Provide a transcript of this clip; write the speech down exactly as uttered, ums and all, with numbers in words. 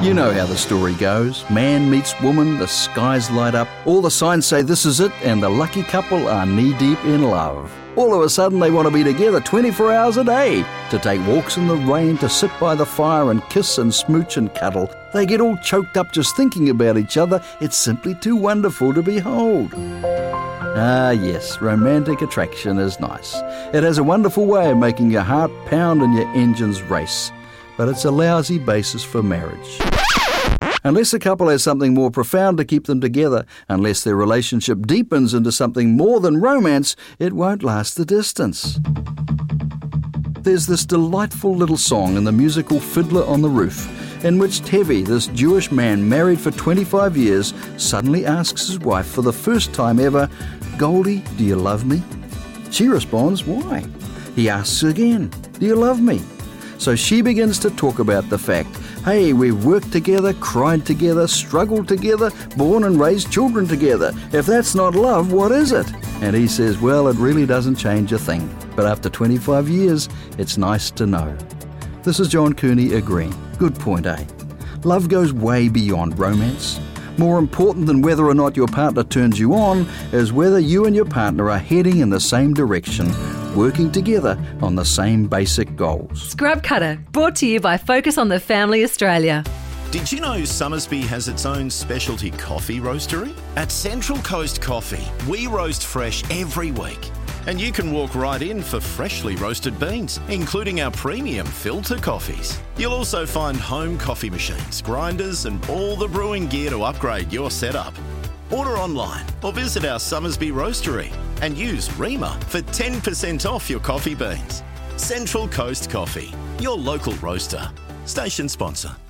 You know how the story goes. Man meets woman, the skies light up, all the signs say this is it, and the lucky couple are knee-deep in love. All of a sudden they want to be together twenty-four hours a day, to take walks in the rain, to sit by the fire and kiss and smooch and cuddle. They get all choked up just thinking about each other. It's simply too wonderful to behold. Ah yes, romantic attraction is nice. It has a wonderful way of making your heart pound and your engines race. But it's a lousy basis for marriage. Unless a couple has something more profound to keep them together, unless their relationship deepens into something more than romance, it won't last the distance. There's this delightful little song in the musical Fiddler on the Roof, in which Tevi, this Jewish man married for twenty-five years, suddenly asks his wife for the first time ever, "Goldie, do you love me?" She responds, "Why?" He asks again, "Do you love me?" So she begins to talk about the fact, hey, we've worked together, cried together, struggled together, born and raised children together. If that's not love, what is it? And he says, well, it really doesn't change a thing. But after twenty-five years, it's nice to know. This is John Cooney agreeing. Good point, eh? Love goes way beyond romance. More important than whether or not your partner turns you on is whether you and your partner are heading in the same direction, working together on the same basic goals. Scrub Cutter, brought to you by Focus on the Family Australia. Did you know Summersby has its own specialty coffee roastery? At Central Coast Coffee, we roast fresh every week. And you can walk right in for freshly roasted beans, including our premium filter coffees. You'll also find home coffee machines, grinders, and all the brewing gear to upgrade your setup. Order online or visit our Summersby roastery and use REMA for ten percent off your coffee beans. Central Coast Coffee, your local roaster. Station sponsor.